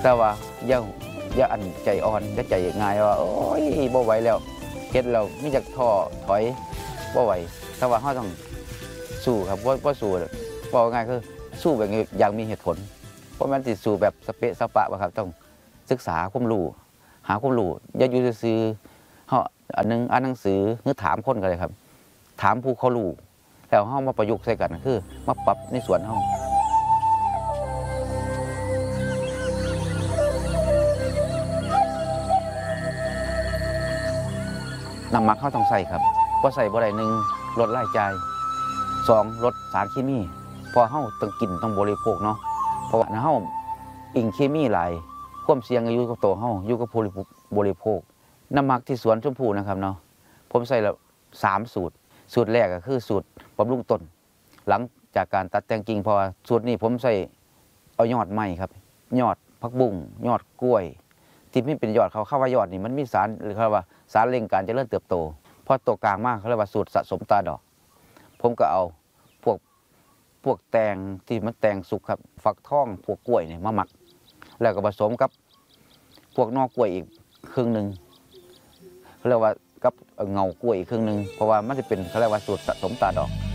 แต่ว่าอย่าอันใจอ่อนอย่าใจง่ายว่าโอ้ยบ่ไหวแล้วเฮ็ดเรามีจักท้อถอยบ่ไหวแต่ว่าเราต้องสู้ครับบ่สู้บ่ง่ายคือสู้แบบอย่างมีเหตุผลเพราะมันสิสู้แบบสเปะสปะบ่ครับต้องศึกษาความรู้หาความรู้อย่าอยู่ซื่อๆเฮาอันนึงอ่านหนังสือหรือถามคนก็ได้ครับถามผู้เขารู้แล้วเฮามาประยุกต์ใส่กันคือมาปรับในส่วนเฮาน้ำหมักเขาต้องใส่ครับบ่ใส่บ่ได้1ลดรายจ่าย2ลดสารเคมีเพราะเฮาต้องกินต้องบริโภคเนาะเพราะว่าเฮาอิงเคมีหลายความเสี่ยงอยู่กับตัวเฮาอยู่กับผู้บริโภคน้ำหมักที่สวนชมพู่นะครับเนาะผมใส่แล้ว3สูตรแรกก็คือสูตรบำรุงต้นหลังจากการตัดแต่งกิ่งเพราะว่าสูตรนี้ผมใส่เอายอดไม้ครับยอดผักบุ้งยอดกล้วยที่ไม่เป็นยอดเขาเข้าว่ายอดนี่มันมีสารหรือเขาว่าสารเร่งการเจริญเติบโตพอตัวกลางมากเขาเรียกว่าสูตรสะสมตาดอกผมก็เอาพวกแตงที่มันแตงสุกครับฟักทองพวกกล้วยเนี่ยมาหมักแล้วก็ผสมกับพวกนอกกล้วยอีกครึ่งหนึ่งเขาเรียกว่ากับเงากล้วยอีกครึ่งหนึ่งเพราะว่ามันจะเป็นเขาเรียกว่าสูตรสะสมตาดอก